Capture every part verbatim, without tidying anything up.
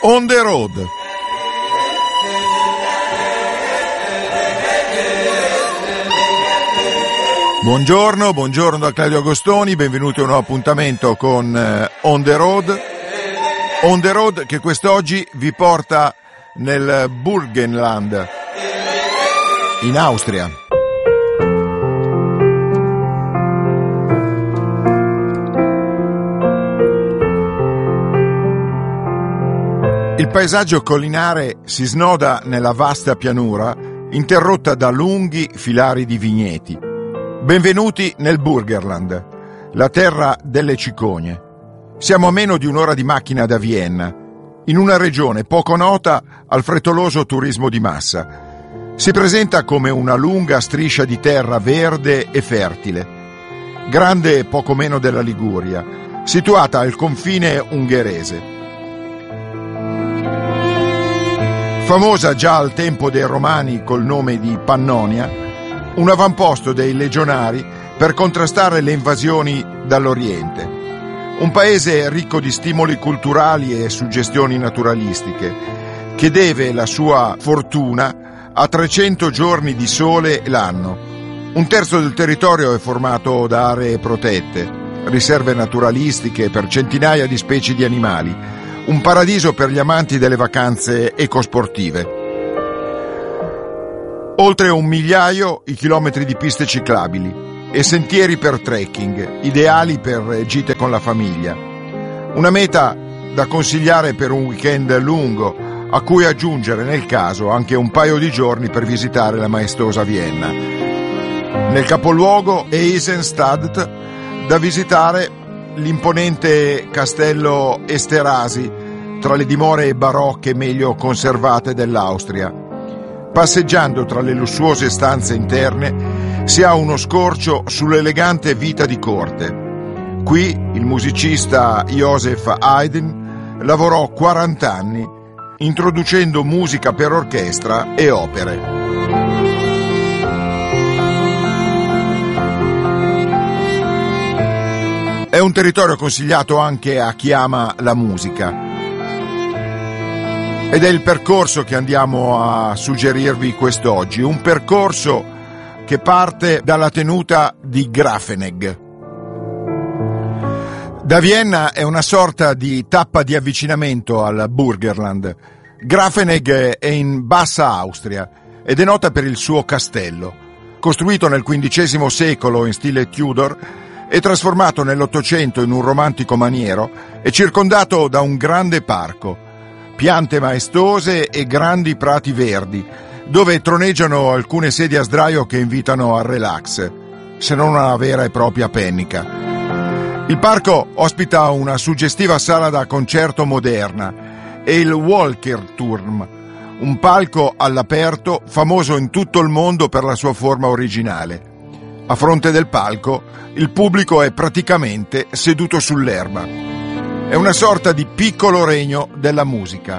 On the Road. Buongiorno, buongiorno da Claudio Agostoni, benvenuti a un nuovo appuntamento con eh, On the Road. On the Road che quest'oggi vi porta nel Burgenland, in Austria. Il paesaggio collinare si snoda nella vasta pianura, interrotta da lunghi filari di vigneti. Benvenuti nel Burgenland, la terra delle cicogne. Siamo a meno di un'ora di macchina da Vienna, in una regione poco nota al frettoloso turismo di massa. Si presenta come una lunga striscia di terra verde e fertile, grande poco meno della Liguria, situata al confine ungherese. Famosa già al tempo dei Romani col nome di Pannonia, un avamposto dei legionari per contrastare le invasioni dall'Oriente. Un paese ricco di stimoli culturali e suggestioni naturalistiche, che deve la sua fortuna a trecento giorni di sole l'anno. Un terzo del territorio è formato da aree protette, riserve naturalistiche per centinaia di specie di animali, un paradiso per gli amanti delle vacanze ecosportive. Oltre un migliaio i chilometri di piste ciclabili e sentieri per trekking, ideali per gite con la famiglia. Una meta da consigliare per un weekend lungo, a cui aggiungere nel caso anche un paio di giorni per visitare la maestosa Vienna. Nel capoluogo Eisenstadt, da visitare l'imponente castello Esterházy, tra le dimore barocche meglio conservate dell'Austria. Passeggiando tra le lussuose stanze interne si ha uno scorcio sull'elegante vita di corte. Qui il musicista Joseph Haydn lavorò quaranta anni, introducendo musica per orchestra e opere. È un territorio consigliato anche a chi ama la musica. Ed è il percorso che andiamo a suggerirvi quest'oggi, un percorso che parte dalla tenuta di Grafenegg. Da Vienna è una sorta di tappa di avvicinamento al Burgenland. Grafenegg è in Bassa Austria ed è nota per il suo castello, costruito nel quindicesimo secolo in stile Tudor e trasformato nell'Ottocento in un romantico maniero, è circondato da un grande parco, piante maestose e grandi prati verdi, dove troneggiano alcune sedie a sdraio che invitano al relax, se non una vera e propria pennica. Il parco ospita una suggestiva sala da concerto moderna e il Walkerturm, un palco all'aperto famoso in tutto il mondo per la sua forma originale. A fronte del palco, il pubblico è praticamente seduto sull'erba. È una sorta di piccolo regno della musica.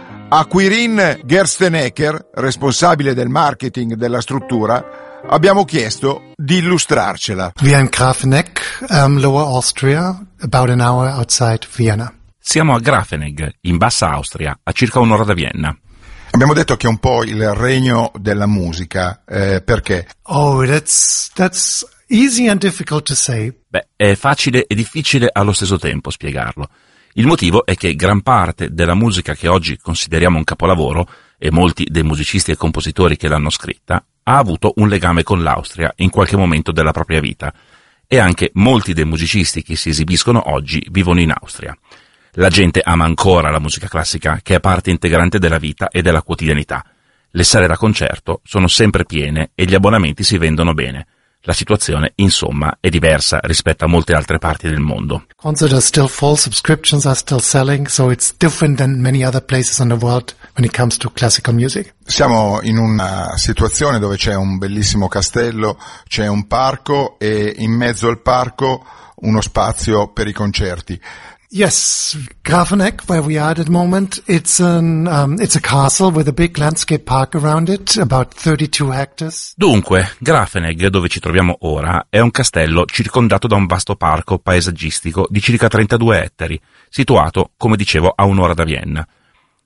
A Quirin Gerstenecker, responsabile del marketing della struttura, abbiamo chiesto di illustrarcela. We are in Grafenegg, um, Lower Austria, about an hour outside Vienna. Siamo a Grafenegg, in Bassa Austria, a circa un'ora da Vienna. Abbiamo detto che è un po' il regno della musica, eh, perché? Oh, that's that's easy and difficult to say. Beh, è facile e difficile allo stesso tempo spiegarlo. Il motivo è che gran parte della musica che oggi consideriamo un capolavoro, e molti dei musicisti e compositori che l'hanno scritta, ha avuto un legame con l'Austria in qualche momento della propria vita, e anche molti dei musicisti che si esibiscono oggi vivono in Austria. La gente ama ancora la musica classica, che è parte integrante della vita e della quotidianità. Le sale da concerto sono sempre piene e gli abbonamenti si vendono bene. La situazione, insomma, è diversa rispetto a molte altre parti del mondo. Concerts are still full, subscriptions are still selling, so it's different than many other places in the world when it comes to classical music. Siamo in una situazione dove c'è un bellissimo castello, c'è un parco e in mezzo al parco uno spazio per i concerti. Yes, Grafenegg, where we are at the moment, it's an um, it's a castle with a big landscape park around it, about thirty-two hectares. Dunque, Grafenegg, dove ci troviamo ora, è un castello circondato da un vasto parco paesaggistico di circa trentadue ettari, situato, come dicevo, a un'ora da Vienna.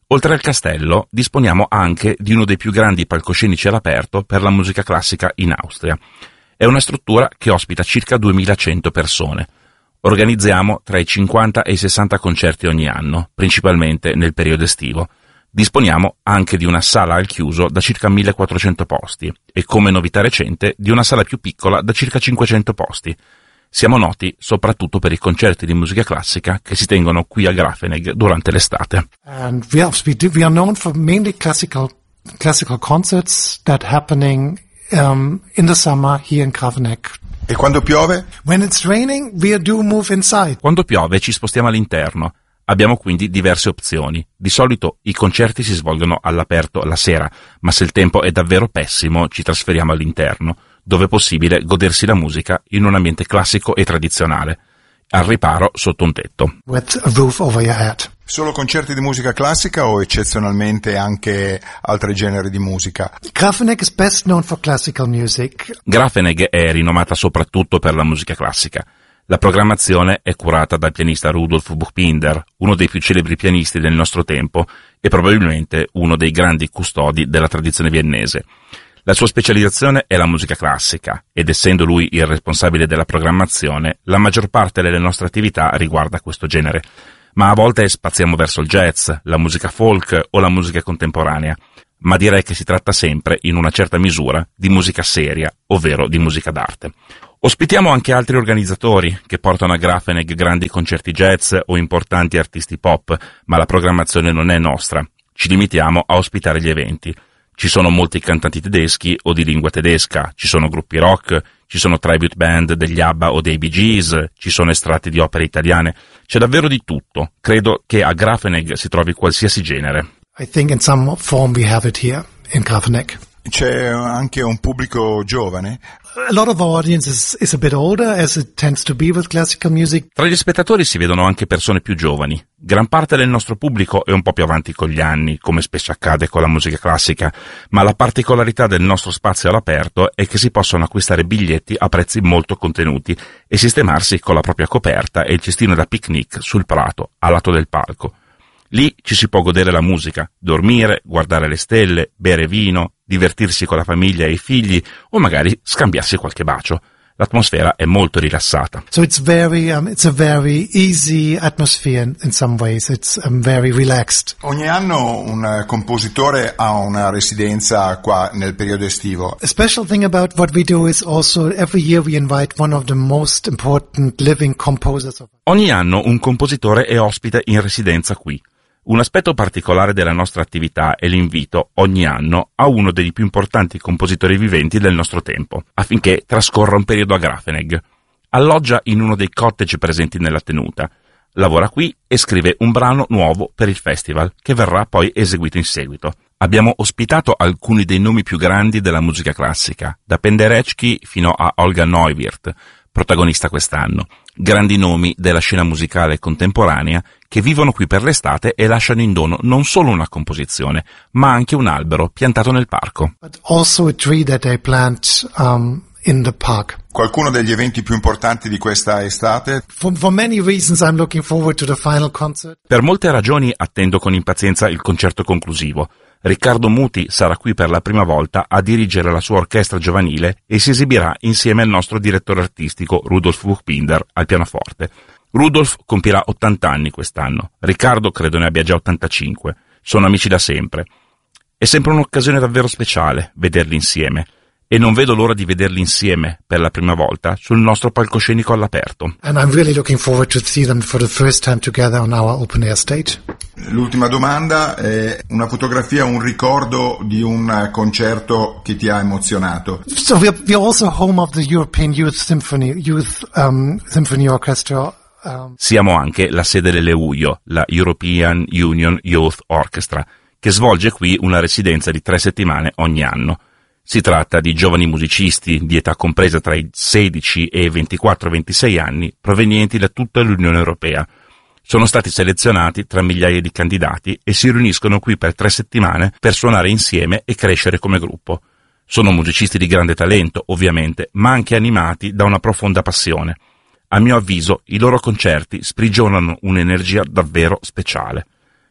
Oltre al castello, disponiamo anche di uno dei più grandi palcoscenici all'aperto per la musica classica in Austria. È una struttura che ospita circa duemilacento persone. Organizziamo tra i cinquanta e i sessanta concerti ogni anno, principalmente nel periodo estivo. Disponiamo anche di una sala al chiuso da circa millequattrocento posti e, come novità recente, di una sala più piccola da circa cinquecento posti. Siamo noti soprattutto per i concerti di musica classica che si tengono qui a Grafenegg durante l'estate. And we are, we do, we are known for mainly classical classical concerts that happening um, in the summer here in Grafenegg. E quando piove? When it's raining, we do move inside. Quando piove ci spostiamo all'interno. Abbiamo quindi diverse opzioni. Di solito i concerti si svolgono all'aperto la sera, ma se il tempo è davvero pessimo ci trasferiamo all'interno, dove è possibile godersi la musica in un ambiente classico e tradizionale, al riparo sotto un tetto. With a roof over your head. Solo concerti di musica classica o eccezionalmente anche altri generi di musica? Grafenegg is best known for classical music. Grafenegg è rinomata soprattutto per la musica classica. La programmazione è curata dal pianista Rudolf Buchbinder, uno dei più celebri pianisti del nostro tempo e probabilmente uno dei grandi custodi della tradizione viennese. La sua specializzazione è la musica classica ed essendo lui il responsabile della programmazione, la maggior parte delle nostre attività riguarda questo genere. Ma a volte spaziamo verso il jazz, la musica folk o la musica contemporanea, ma direi che si tratta sempre, in una certa misura, di musica seria, ovvero di musica d'arte. Ospitiamo anche altri organizzatori che portano a Grafenegg grandi concerti jazz o importanti artisti pop, ma la programmazione non è nostra. Ci limitiamo a ospitare gli eventi. Ci sono molti cantanti tedeschi o di lingua tedesca, ci sono gruppi rock, ci sono tribute band degli ABBA o dei Bee Gees, ci sono estratti di opere italiane. C'è davvero di tutto. Credo che a Grafenegg si trovi qualsiasi genere. I think in some form we have it here in Grafenegg. C'è anche un pubblico giovane? A lot of our audience is, is a bit older, as it tends to be with classical music. Tra gli spettatori si vedono anche persone più giovani. Gran parte del nostro pubblico è un po' più avanti con gli anni, come spesso accade con la musica classica, ma la particolarità del nostro spazio all'aperto è che si possono acquistare biglietti a prezzi molto contenuti e sistemarsi con la propria coperta e il cestino da picnic sul prato, a lato del palco. Lì ci si può godere la musica, dormire, guardare le stelle, bere vino, divertirsi con la famiglia e i figli o magari scambiarsi qualche bacio. L'atmosfera è molto rilassata. So it's very, um, it's a very easy atmosphere in, in some ways. It's um, very relaxed. Ogni anno un compositore ha una residenza qua nel periodo estivo. A special thing about what we do is also every year we invite one of the most important living composers of. Ogni anno un compositore è ospite in residenza qui. Un aspetto particolare della nostra attività è l'invito, ogni anno, a uno dei più importanti compositori viventi del nostro tempo, affinché trascorra un periodo a Grafenegg. Alloggia in uno dei cottage presenti nella tenuta, lavora qui e scrive un brano nuovo per il festival, che verrà poi eseguito in seguito. Abbiamo ospitato alcuni dei nomi più grandi della musica classica, da Penderecki fino a Olga Neuwirth, protagonista quest'anno, grandi nomi della scena musicale contemporanea che vivono qui per l'estate e lasciano in dono non solo una composizione, ma anche un albero piantato nel parco. But also a tree that they plant um, in the park. Qualcuno degli eventi più importanti di questa estate? For, for many reasons I'm looking forward to the final concert. Per molte ragioni attendo con impazienza il concerto conclusivo. Riccardo Muti sarà qui per la prima volta a dirigere la sua orchestra giovanile e si esibirà insieme al nostro direttore artistico Rudolf Buchbinder al pianoforte. Rudolf compirà ottanta anni quest'anno, Riccardo credo ne abbia già ottantacinque, sono amici da sempre. È sempre un'occasione davvero speciale vederli insieme e non vedo l'ora di vederli insieme per la prima volta sul nostro palcoscenico all'aperto. And I'm really looking forward to see them for the first time together on our open air stage. L'ultima domanda è una fotografia, un ricordo di un concerto che ti ha emozionato. So we're, we're also home of the European Youth Symphony, Youth um, Symphony Orchestra. Um. Siamo anche la sede dell'E U I O, la European Union Youth Orchestra, che svolge qui una residenza di tre settimane ogni anno. Si tratta di giovani musicisti di età compresa tra i sedici e i ventiquattro ventisei anni, provenienti da tutta l'Unione Europea. Sono stati selezionati tra migliaia di candidati e si riuniscono qui per tre settimane per suonare insieme e crescere come gruppo. Sono musicisti di grande talento, ovviamente, ma anche animati da una profonda passione. A mio avviso, i loro concerti sprigionano un'energia davvero speciale.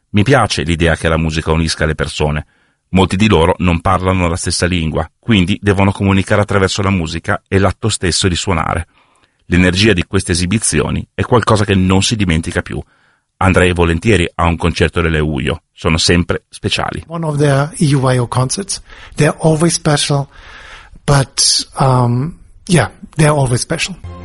Mi piace l'idea che la musica unisca le persone. Molti di loro non parlano la stessa lingua, quindi devono comunicare attraverso la musica e l'atto stesso di suonare. L'energia di queste esibizioni è qualcosa che non si dimentica più. Andrei volentieri a un concerto delle U I O, sono sempre speciali. One of their E U I O concerts, they're always special, but um, yeah, they're always special.